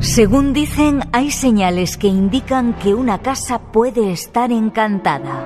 Según dicen, hay señales que indican que una casa puede estar encantada.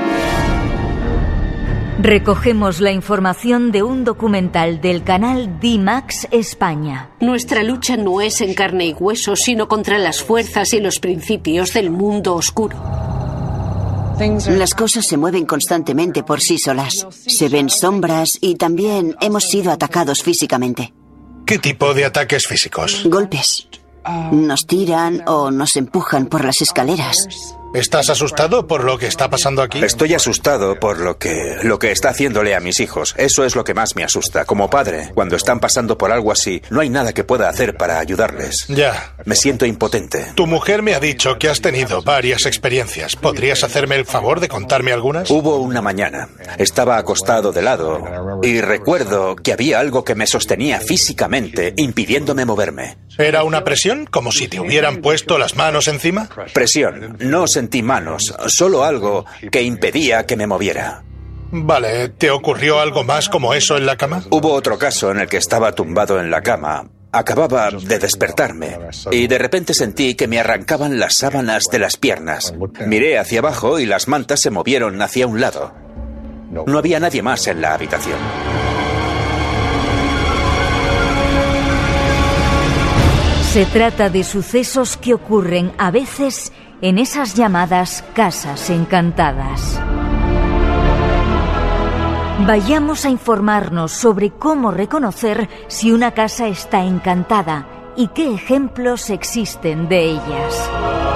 Recogemos la información de un documental del canal D-Max España. Nuestra lucha no es en carne y hueso, sino contra las fuerzas y los principios del mundo oscuro. Las cosas se mueven constantemente por sí solas. Se ven sombras y también hemos sido atacados físicamente. ¿Qué tipo de ataques físicos? Golpes. Nos tiran o nos empujan por las escaleras. ¿Estás asustado por lo que está pasando aquí? Estoy asustado por lo que está haciéndole a mis hijos. Eso es lo que más me asusta. Como padre, cuando están pasando por algo así, no hay nada que pueda hacer para ayudarles. Ya. Me siento impotente. Tu mujer me ha dicho que has tenido varias experiencias. ¿Podrías hacerme el favor de contarme algunas? Hubo una mañana. Estaba acostado de lado y recuerdo que había algo que me sostenía físicamente, impidiéndome moverme. ¿Era una presión? ¿Como si te hubieran puesto las manos encima? Presión. No sentí manos, solo algo que impedía que me moviera. Vale, ¿te ocurrió algo más como eso en la cama? Hubo otro caso en el que estaba tumbado en la cama. Acababa de despertarme y de repente sentí que me arrancaban las sábanas de las piernas. Miré hacia abajo y las mantas se movieron hacia un lado. No había nadie más en la habitación. Se trata de sucesos que ocurren a veces en esas llamadas casas encantadas. Vayamos a informarnos sobre cómo reconocer si una casa está encantada y qué ejemplos existen de ellas.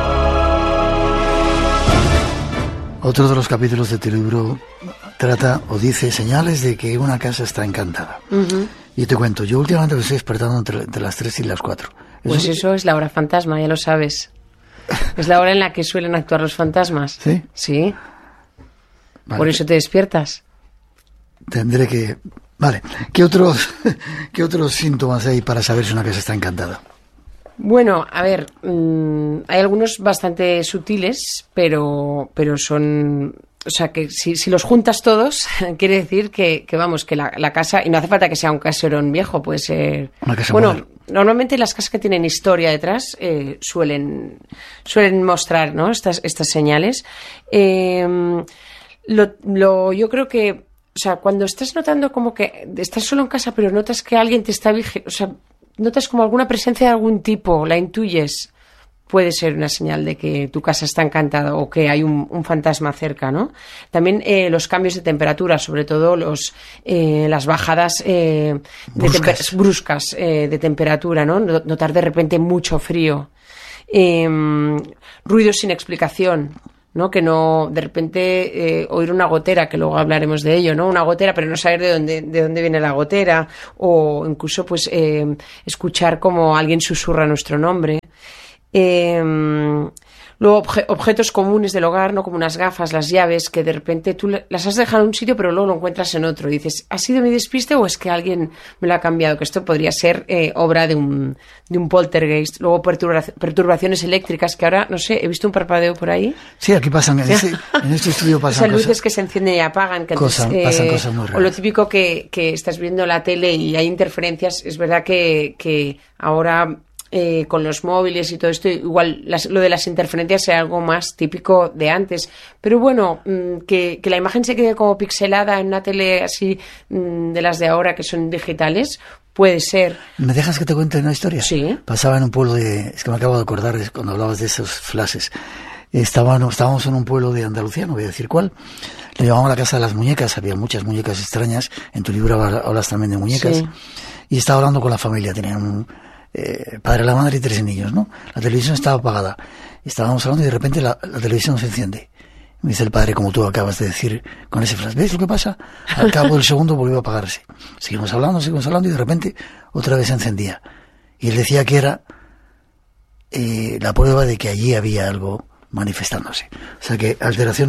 Otro de los capítulos de tu libro trata o dice señales de que una casa está encantada. Y te cuento, yo últimamente me estoy despertando entre las 3 y las 4. Pues eso es la hora fantasma, ya lo sabes. Es la hora en la que suelen actuar los fantasmas. ¿Sí? Sí. Vale. Por eso te despiertas. Tendré que... Vale. ¿Qué otros síntomas hay para saber si una casa está encantada? Bueno, a ver, hay algunos bastante sutiles, pero son... O sea, que si los juntas todos, quiere decir que vamos, que la casa... Y no hace falta que sea un caserón viejo, puede ser... Una casa bueno, moderna. Normalmente las casas que tienen historia detrás suelen mostrar, ¿no?, estas señales. Yo creo que... O sea, cuando estás notando como que estás solo en casa, pero notas que alguien te está vigilando... O sea, notas como alguna presencia de algún tipo, la intuyes... puede ser una señal de que tu casa está encantada o que hay un fantasma cerca, ¿no? También los cambios de temperatura, sobre todo las bajadas bruscas de temperatura, ¿no? Notar de repente mucho frío. Ruidos sin explicación, ¿no? Que no, de repente, oír una gotera, que luego hablaremos de ello, ¿no? Una gotera, pero no saber de dónde viene la gotera, o incluso, pues, escuchar como alguien susurra nuestro nombre. Luego objetos comunes del hogar, ¿no?, como unas gafas, las llaves, que de repente tú las has dejado en un sitio pero luego lo encuentras en otro y dices, ¿ha sido mi despiste o es que alguien me lo ha cambiado? Que esto podría ser obra de un poltergeist. Luego perturbaciones eléctricas, que ahora, no sé, he visto un parpadeo por ahí. Sí, aquí pasan, en este estudio pasan Esas luces cosas, que se encienden y apagan, que pasan cosas muy raras. o lo típico que estás viendo la tele y hay interferencias. Es verdad que ahora... con los móviles y todo esto, igual lo de las interferencias es algo más típico de antes, pero bueno, que la imagen se quede como pixelada en una tele así de las de ahora que son digitales, puede ser. ¿Me dejas que te cuente una historia? Sí. Pasaba en un pueblo es que me acabo de acordar cuando hablabas de esos flashes. Estábamos en un pueblo de Andalucía, no voy a decir cuál. Le llamamos la casa de las muñecas, había muchas muñecas extrañas, en tu libro hablas también de muñecas, sí. Y estaba hablando con la familia, tenían un padre, la madre y 3 niños, ¿no? La televisión estaba apagada. Estábamos hablando y de repente la televisión se enciende. Me dice el padre, como tú acabas de decir con ese flash, ¿ves lo que pasa? Al cabo del segundo volvió a apagarse. Seguimos hablando y de repente otra vez se encendía. Y él decía que era la prueba de que allí había algo manifestándose. O sea que alteraciones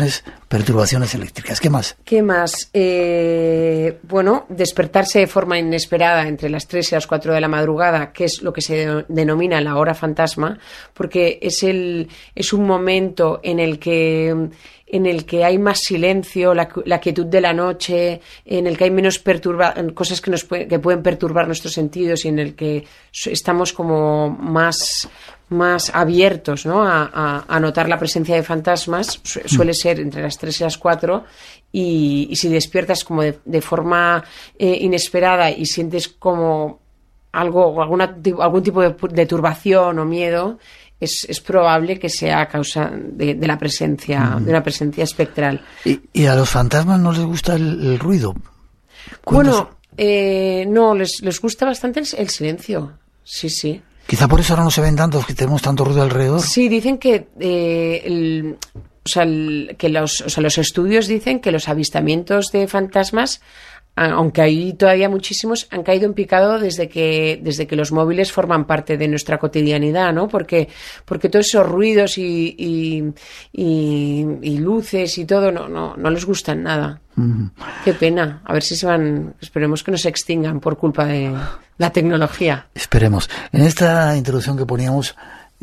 perturbaciones eléctricas. ¿Qué más? ¿Qué más? Bueno, despertarse de forma inesperada entre las 3 y las 4 de la madrugada, que es lo que se denomina la hora fantasma, porque es un momento en el que hay más silencio, la quietud de la noche, en el que hay menos cosas que pueden perturbar nuestros sentidos y en el que estamos como más abiertos, ¿no? a notar la presencia de fantasmas. Suele ser entre las 3 y las 4 y si despiertas como de forma inesperada y sientes como algún tipo de turbación o miedo, es probable que sea a causa de la presencia, de una presencia espectral. ¿Y a los fantasmas no les gusta el ruido? Bueno, no, les gusta bastante el silencio. Sí. Quizá por eso ahora no se ven tantos, que tenemos tanto ruido alrededor. Sí, dicen que los estudios dicen que los avistamientos de fantasmas, aunque hay todavía muchísimos, han caído en picado desde que los móviles forman parte de nuestra cotidianidad, ¿no? Porque todos esos ruidos y luces y todo no les gustan nada. Qué pena. A ver si esperemos que no se extingan por culpa de la tecnología. Esperemos. En esta introducción que poníamos,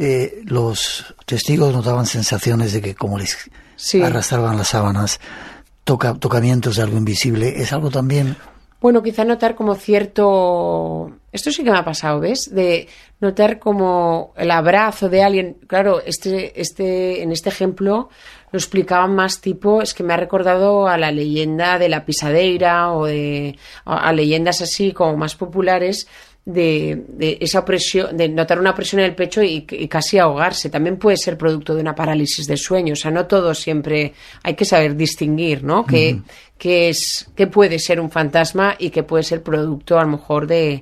los testigos notaban sensaciones de que como les arrastraban las sábanas, tocamientos de algo invisible, ¿es algo también? Bueno, quizá notar como cierto... Esto sí que me ha pasado, ¿ves? De notar como el abrazo de alguien. Claro, en este ejemplo lo explicaban más tipo... Es que me ha recordado a la leyenda de la pisadeira o a leyendas así como más populares de esa presión, de notar una presión en el pecho y casi ahogarse. También puede ser producto de una parálisis de sueño. O sea, no todo siempre... Hay que saber distinguir, ¿no? Que puede ser un fantasma y que puede ser producto a lo mejor de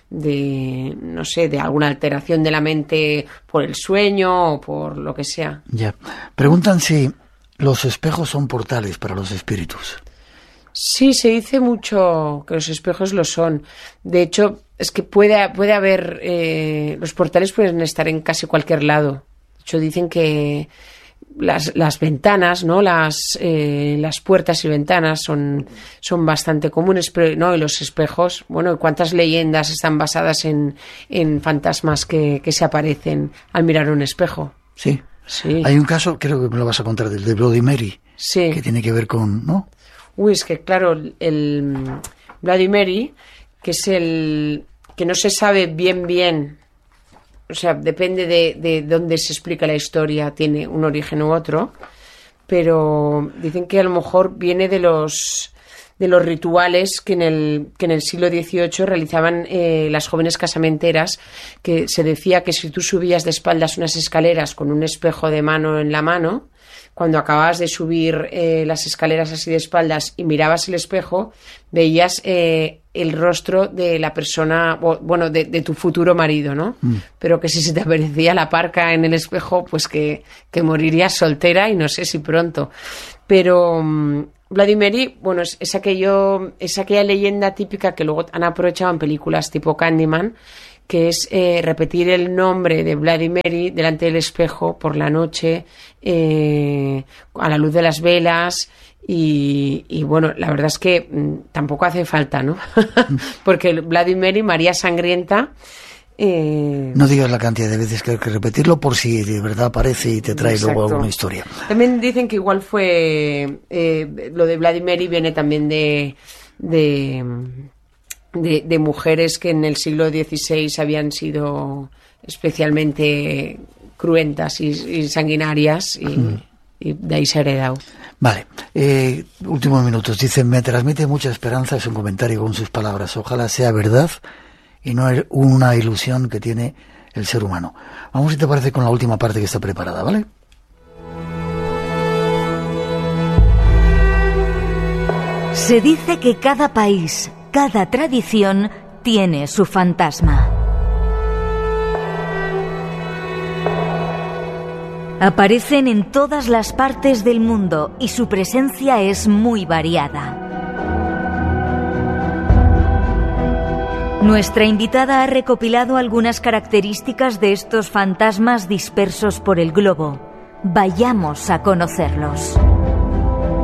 no sé, de alguna alteración de la mente por el sueño o por lo que sea. Ya. Preguntan si los espejos son portales para los espíritus. Sí, se dice mucho que los espejos lo son. De hecho, es que puede haber... los portales pueden estar en casi cualquier lado. De hecho, dicen que las ventanas, ¿no? Las puertas y ventanas son bastante comunes, pero no, y los espejos, bueno, ¿cuántas leyendas están basadas en fantasmas que se aparecen al mirar un espejo? Sí. Hay un caso, creo que me lo vas a contar, del de Bloody Mary, que tiene que ver con, ¿no? Uy, es que claro, el Bloody Mary, que es que no se sabe bien, o sea, depende de dónde se explica la historia, tiene un origen u otro, pero dicen que a lo mejor viene de los rituales que en el siglo XVIII realizaban las jóvenes casamenteras, que se decía que si tú subías de espaldas unas escaleras con un espejo de mano en la mano, cuando acababas de subir las escaleras así de espaldas y mirabas el espejo, veías el rostro de la persona, bueno, de tu futuro marido, ¿no? Pero que si se te aparecía la parca en el espejo, pues que morirías soltera y no sé si pronto. Pero Bloody Mary, bueno, es aquella leyenda típica que luego han aprovechado en películas tipo Candyman, que es repetir el nombre de Bloody Mary delante del espejo por la noche, a la luz de las velas, y bueno, la verdad es que tampoco hace falta, ¿no? Porque Bloody Mary, María Sangrienta... No digas la cantidad de veces que hay que repetirlo por si de verdad aparece y te trae luego alguna historia. También dicen que igual fue... lo de Bloody Mary viene también de mujeres que en el siglo XVI habían sido especialmente cruentas y sanguinarias y de ahí se ha heredado. Vale, últimos minutos. Dicen, me transmite mucha esperanza, es un comentario con sus palabras. Ojalá sea verdad y no es una ilusión que tiene el ser humano. Vamos, si te parece, con la última parte que está preparada, ¿vale? Se dice que cada país, cada tradición tiene su fantasma. Aparecen en todas las partes del mundo y su presencia es muy variada. Nuestra invitada ha recopilado algunas características de estos fantasmas dispersos por el globo. Vayamos a conocerlos.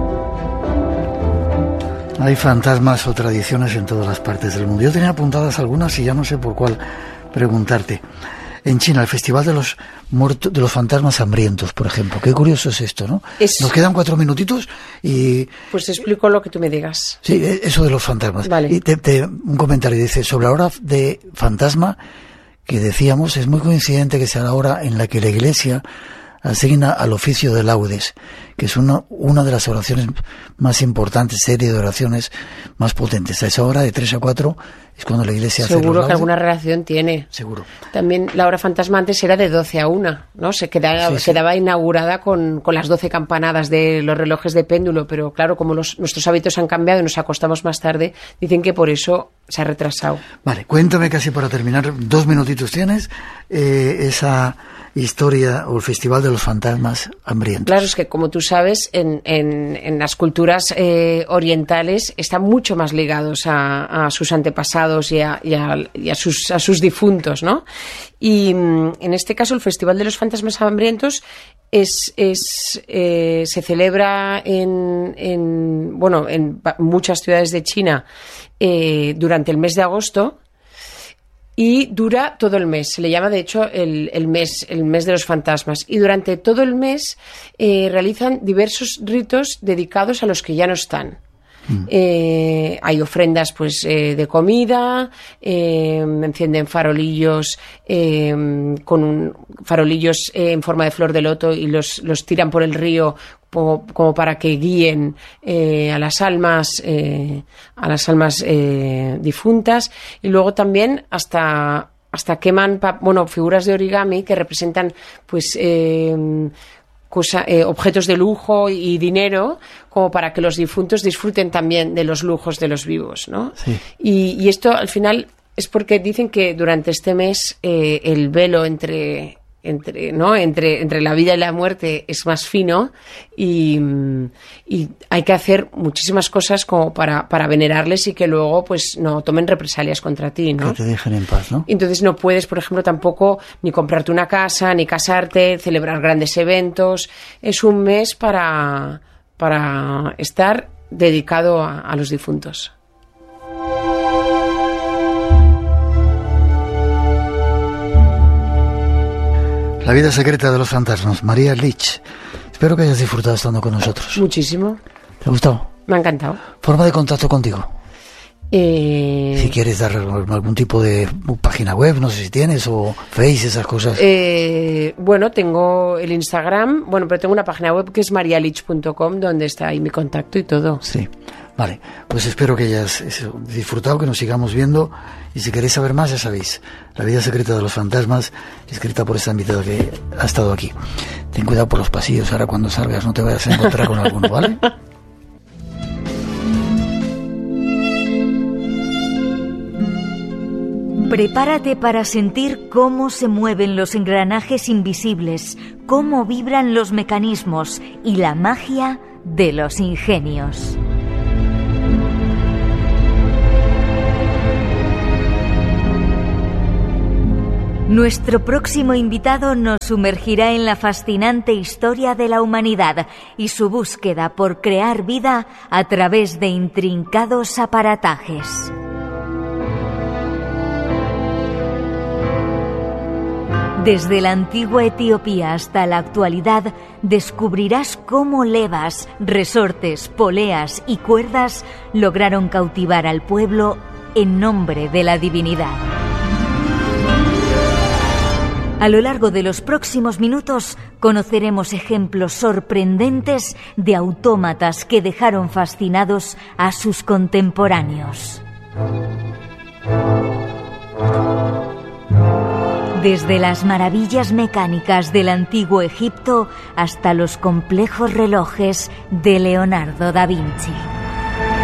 Hay fantasmas o tradiciones en todas las partes del mundo. Yo tenía apuntadas algunas y ya no sé por cuál preguntarte. En China, el Festival de los Fantasmas Hambrientos, por ejemplo. Qué curioso es esto, ¿no? Nos quedan 4 minutitos y... Pues te explico lo que tú me digas. Sí, eso de los fantasmas. Vale. Y un comentario dice, sobre la hora de fantasma que decíamos, es muy coincidente que sea la hora en la que la Iglesia asigna al oficio de laudes, que es una de las oraciones más importantes, serie de oraciones más potentes. A esa hora, de 3 a 4, es cuando la Iglesia hace los laudes. Seguro que alguna relación tiene. Seguro. También la hora fantasma antes era de 12 a 1, ¿no? Quedaba inaugurada con las 12 campanadas de los relojes de péndulo, pero claro, como nuestros hábitos han cambiado y nos acostamos más tarde, dicen que por eso se ha retrasado. Vale, cuéntame casi para terminar, 2 minutitos tienes, esa historia o el Festival de los Fantasmas Hambrientos. Claro, es que como tú sabes, en las culturas orientales están mucho más ligados a sus antepasados y a sus difuntos, ¿no? Y en este caso el Festival de los Fantasmas Hambrientos se celebra en muchas ciudades de China durante el mes de agosto. Y dura todo el mes, se le llama de hecho el mes de los fantasmas. Y durante todo el mes realizan diversos ritos dedicados a los que ya no están. Hay ofrendas de comida, encienden farolillos farolillos en forma de flor de loto y los tiran por el río como para que guíen a las almas difuntas, y luego también hasta queman figuras de origami que representan objetos de lujo y dinero, como para que los difuntos disfruten también de los lujos de los vivos, ¿no? Sí. Y esto al final es porque dicen que durante este mes el velo entre la vida y la muerte es más fino y hay que hacer muchísimas cosas como para venerarles y que luego no tomen represalias contra ti, ¿no? Que te dejen en paz, ¿no? Entonces no puedes, por ejemplo, tampoco ni comprarte una casa, ni casarte, celebrar grandes eventos. Es un mes para estar dedicado a los difuntos. La vida secreta de los fantasmas, María Lich. Espero que hayas disfrutado estando con nosotros. Muchísimo. ¿Te ha gustado? Me ha encantado. ¿Forma de contacto contigo? Si quieres dar algún tipo de página web, no sé si tienes, o Face, esas cosas. Tengo el Instagram, pero tengo una página web que es marialich.com, donde está ahí mi contacto y todo. Sí. Vale, pues espero que hayas disfrutado, que nos sigamos viendo, y si queréis saber más, ya sabéis, La vida secreta de los fantasmas, escrita por esta invitada que ha estado aquí. Ten cuidado por los pasillos, ahora cuando salgas no te vayas a encontrar con alguno, ¿vale? Prepárate para sentir cómo se mueven los engranajes invisibles, cómo vibran los mecanismos y la magia de los ingenios. Nuestro próximo invitado nos sumergirá en la fascinante historia de la humanidad y su búsqueda por crear vida a través de intrincados aparatajes. Desde la antigua Etiopía hasta la actualidad, descubrirás cómo levas, resortes, poleas y cuerdas lograron cautivar al pueblo en nombre de la divinidad. A lo largo de los próximos minutos conoceremos ejemplos sorprendentes de autómatas que dejaron fascinados a sus contemporáneos. Desde las maravillas mecánicas del antiguo Egipto hasta los complejos relojes de Leonardo da Vinci.